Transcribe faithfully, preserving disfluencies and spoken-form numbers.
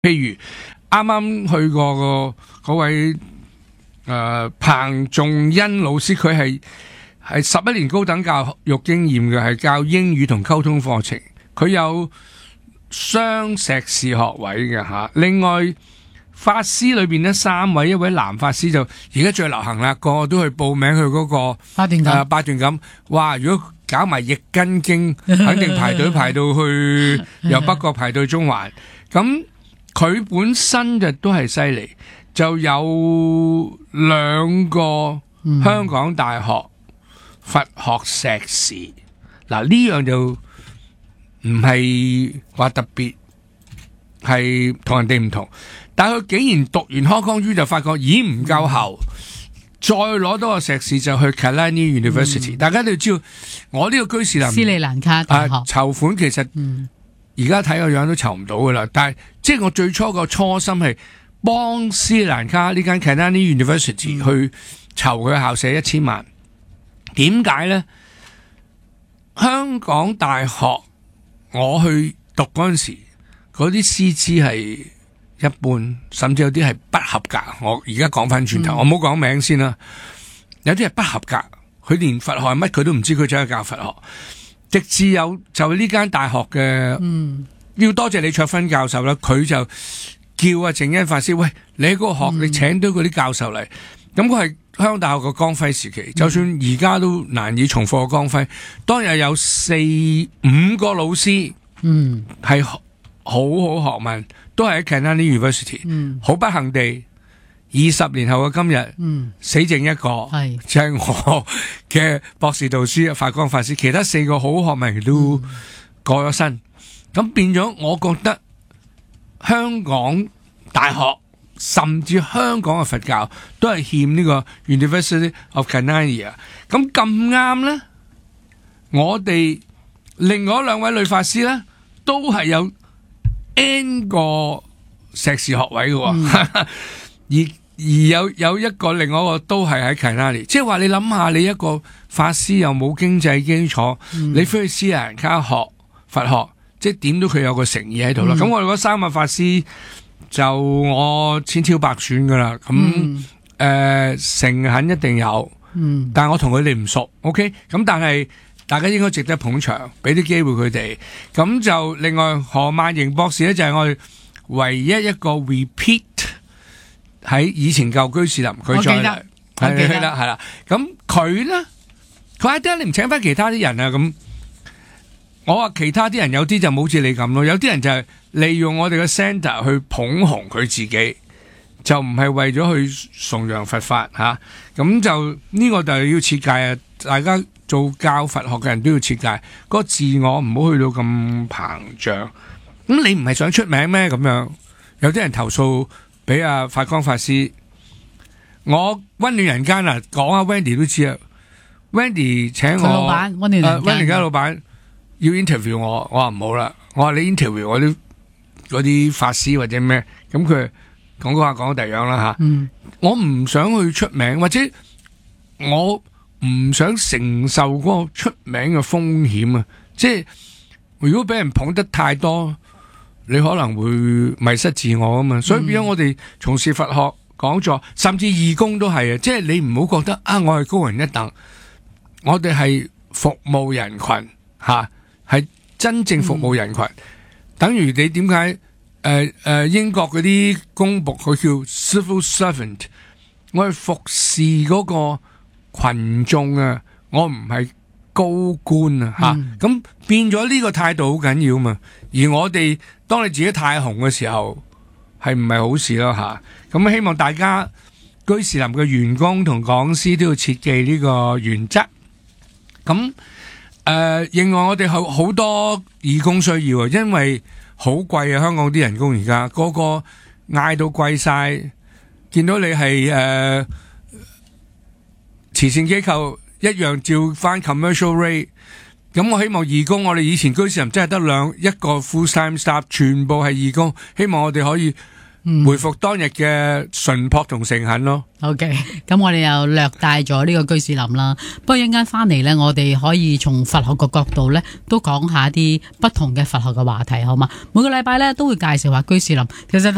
譬如啱啱去過個嗰位誒、呃、彭仲恩老師，佢係係十一年高等教育經驗嘅，係教英語同溝通課程，佢有雙碩士學位嘅吓。另外法師裏邊呢，三位，一位男法師就而家最流行啦，個個都去報名去嗰、那個八段錦， 八段錦。哇！如果搞埋易筋經，肯定排隊排到去由北角排到中環。咁佢本身就都係犀利，就有兩個香港大學佛學碩士。嗱、嗯，呢樣就唔係話特別係同人哋唔同，但係佢竟然讀完 Hong Kong U 就發覺咦唔夠喉，嗯、再攞多個碩士就去 Kalani University、嗯。大家都要知道，我呢個居士林斯里蘭卡大學、啊、 籌款其實而家睇個樣都籌唔到噶啦。但係即係我最初個初心係幫斯里蘭卡呢間 Kalani University、嗯、去籌佢校舍一千萬。點解呢？香港大學我去讀嗰陣時，嗰啲師資係一般，甚至有啲係不合格。我而家講翻轉頭，嗯、我唔好講名先啦。有啲係不合格，佢連佛學係乜佢都唔知，佢走去教佛學。直至有就呢間大學嘅，嗯、要多謝李卓芬教授啦，佢就叫阿靜恩法師，喂，你喺嗰個學，嗯、你請到嗰啲教授嚟，咁佢係香港大學嘅光輝時期，嗯、就算而家都難以重複嘅光輝。當日有四五個老師，嗯，係好好學問，都係喺 Kalani University，嗯，好不幸地，二十年後嘅今日，嗯，死剩一個，係就係我嘅博士導師法光法師，其他四個好學問都過咗身，咁、嗯、變咗，我覺得香港大學甚至香港嘅佛教都係欠呢個 University of Kalani 啊。咁咁啱咧，我哋另外兩位女法師咧，都係有 N 個碩士學位嘅、嗯，而而有有一個另外一個都係喺 Kalani， 即係話你諗下，你一個法師又冇經濟基礎，嗯、你飛去斯里蘭卡學佛學，即係點都佢有個誠意喺度啦。咁、嗯、我哋嗰三個法師就我千挑百選噶啦，咁誒誠懇一定有，嗯、但係我同佢哋唔熟 ，OK， 咁但係大家應該值得捧場，俾啲機會佢哋。咁就另外何曼瑩博士咧，就係、是、我哋唯一一個 repeat 喺以前舊居士林，佢再嚟係啦係啦。咁佢咧，佢話點解你唔請翻其他啲人啊？咁我話其他啲人有啲就冇似你咁咯，有啲人就係利用我哋嘅 centre 去捧紅佢自己，就唔係為咗去崇洋佛法吓。咁、啊、就呢、這個就要設計啊！大家做教佛學嘅人都要設計，嗰、那個自我唔好去到咁膨脹。咁你唔係想出名咩？咁樣有啲人投訴俾阿法光法師，我溫暖人間啊，講阿 Wendy 都知啊。Wendy 請我， 老闆溫暖人間，溫暖人間老闆要 interview 我，我話唔好啦。我話你 interview 我啲嗰啲法師或者咩，咁佢講嗰下講第二樣啦吓。嗯、我唔想去出名，或者我唔想承受嗰個出名嘅風險啊。即係如果俾人捧得太多，你可能會迷失自我啊嘛。所以變咗我哋從事佛學講座，甚至義工都係啊。即係你唔好覺得啊，我係高人一等，我哋係服務人群吓，係、啊、真正服務人群。嗯、等於你點解誒誒英國嗰啲公僕佢叫 civil servant， 我係服侍嗰個群眾啊，我唔係高官啊吓。咁、嗯、變咗呢個態度好緊要嘛。而我哋當你自己太紅嘅時候，係唔係好事咯吓？咁、啊、希望大家居士林嘅員工同講師都要切記呢個原則。咁誒、呃，另外我哋好好多義工需要啊，因為好貴啊，香港啲人工而家個個嗌到貴晒，見到你係誒、呃、慈善機構一樣照翻 commercial rate。咁我希望義工，我哋以前居士林真係得兩一個 full time staff， 全部係義工，希望我哋可以回復當日嘅純樸同誠懇咯。 OK， 咁我哋又略帶咗呢個居士林啦。不過一陣間翻嚟呢，我哋可以從佛學嘅角度呢，都講下啲不同嘅佛學嘅話題，好嘛？每個禮拜呢，都會介紹下居士林。其實